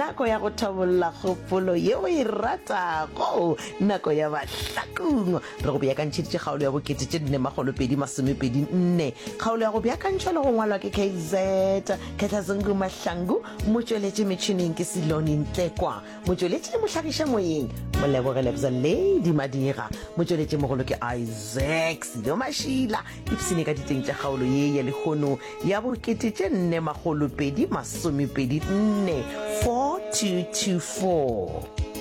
nako ya go thabolla kgopolo yeo e ratago, nako ya bahlakong. Re go beakantšheditše kgaolo ya bokete tše 424, kgaolo ya go beakantšhwa le go ngwalwa ke KZ Khetlazungu Mahlangu, motšweletše metšhineng ke Siloni Ntlekwa, motšweletše le mohlagiša moyeng Molebogelebza Lady Madira, motšweletše mogolo ke Isaac Silo Mashila, ipsene ka diteng tša kgaolo ye ya lekgono ya bokete tše 424 4224.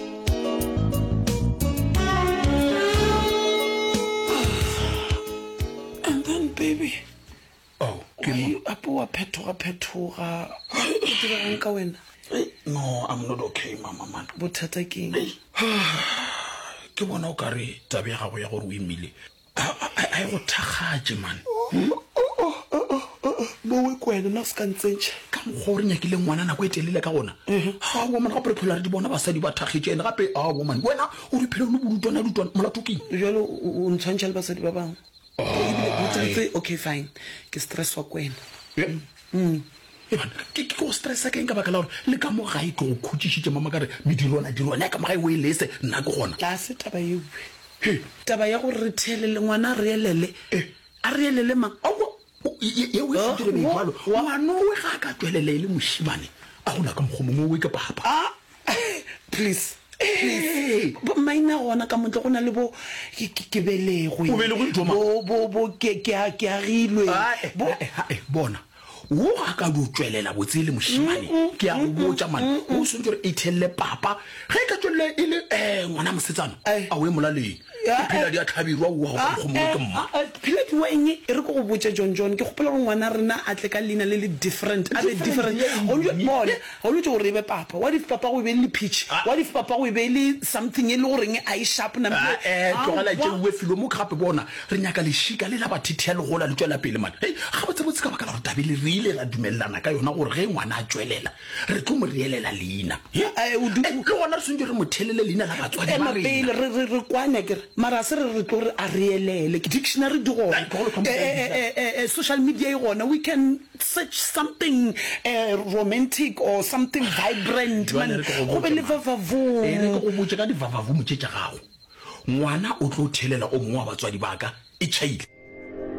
And then baby, oh ke apo phetoga ke ka wena. no, I'm not okay mama man. Bothata ke Ke bona o ka re tabe ya gago ya gore o imile a go thakgatše man. bo we kwena na se ka ntsentsha ka mokgwa o re nyakile ngwana nako e telele ka gona a woman gape re phela re di bona basadi ba thakgetše ene gape a woman wena o re phela o le borutwana molato keng jalo o ntshwantšha le basadi ba bangwe. Okay fine, ke stress wa kwena. ke go stressa ke eng ka baka la gore le ka mo gae ke go khutšišitše mama ka re medirwana ya ka mo gae o e lese nna ke gona tla se taba ewe taba ya gore re thelele ngwana a reelele a reelele mang ngwana owe ga a ka tswelele le mošimane a gona ka mokgo mongwe owe ke papa please maina gona ka montle go na le bo ke belegwe ke agilwe bona wo ga ka di o tswelela botse le mošimane ke ya go botša mane o swantse gore e thelele papa ge e ka tswelele e le ngwana mosetsana a o e molaleng phela di a tlhabirwa oa go kgomolo ke mma phela diweng e re ko go botša john ke gopola gore ngwana rena a tle ka leina le le different a be different bona ga o letse gore e be papa what if papa go e be le peach what if papa go e be le something e le goreng a e sharp tlogela tšeuwe filo mo gape bona re nyaka lešika le la bathithea le gola le tswela pele mane ga botsebotse ka baka la gore tabe le re ile ra dumelelana ka yona gore ge ngwana a tswelela re tlo mo reelela leina le gona re swantse re mo thelele leina la batswadi ba rena re kwana kere mara se re tlo re a reelele ke dictionary di gona social media e gona we can search something romantic or something vibrant man go be le vavavo re go botse ka di vavavo motšetša gago ngwana o tlo thelela o mongwe wa batswadi baka e chaile